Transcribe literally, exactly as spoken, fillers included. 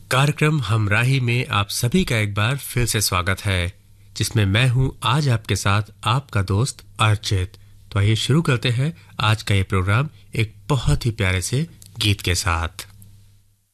कार्यक्रम हमराही में आप सभी का एक बार फिर से स्वागत है, जिसमें मैं हूं आज आपके साथ आपका दोस्त अर्चित। तो आइए शुरू करते हैं आज का ये प्रोग्राम एक बहुत ही प्यारे से गीत के साथ।